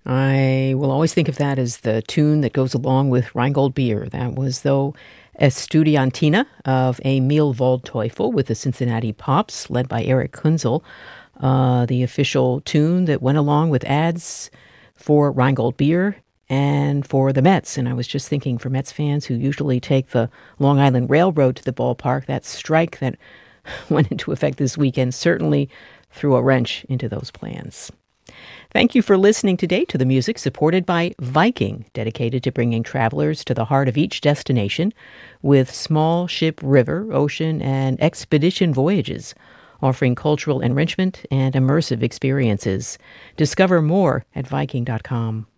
I will always think of that as the tune that goes along with Rheingold Beer. That was, though, Estudiantina of Emil Waldteufel with the Cincinnati Pops, led by Eric Kunzel, the official tune that went along with ads for Rheingold Beer and for the Mets. And I was just thinking, for Mets fans who usually take the Long Island Railroad to the ballpark, that strike that went into effect this weekend certainly threw a wrench into those plans. Thank you for listening today to the music supported by Viking, dedicated to bringing travelers to the heart of each destination with small ship, river, ocean, and expedition voyages, offering cultural enrichment and immersive experiences. Discover more at Viking.com.